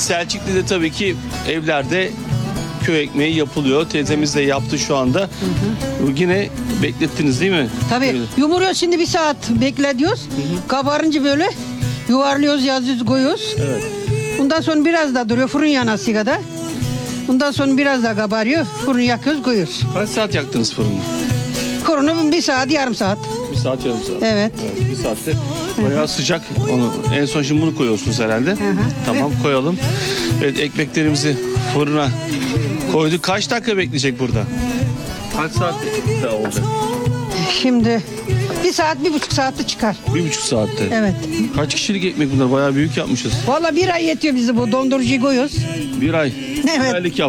Selçuklu'da tabii ki evlerde köy ekmeği yapılıyor. Teyzemiz de yaptı şu anda. Yine beklettiniz değil mi? Tabii Evet. yumuruyoruz şimdi bir saat bekletiyoruz. Kabarınca böyle yuvarlıyoruz, yazıyoruz, koyuyoruz. Evet. Ondan sonra biraz daha duruyor fırın yanası kadar. Ondan sonra biraz daha kabarıyor. Fırını yakıyoruz, koyuyoruz. Kaç saat yaktınız fırını? Fırını bir saat, yarım saat. Bir saat, yarım saat. Evet. Bir saatte bayağı sıcak. Onu en son şimdi bunu koyuyorsunuz herhalde. Tamam, koyalım. Evet, ekmeklerimizi fırına koyduk. Kaç dakika bekleyecek burada? Kaç saat daha olacak? Şimdi bir saat, 1,5 saatte çıkar. 1,5 saatte. Evet. Kaç kişilik ekmek bunlar? Bayağı büyük yapmışız. Vallahi bir ay yetiyor bize bu dondurucuyu koyuyoruz. Bir ay. Evet. Bir aylık